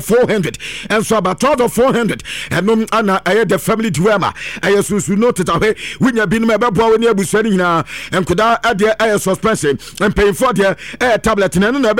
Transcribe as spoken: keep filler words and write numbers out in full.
four hundred and so about twelve of four hundred and no ana I the family drama I susu note away when you been my babo when you be sending na and could I add the air suspension and paying for the air tablet and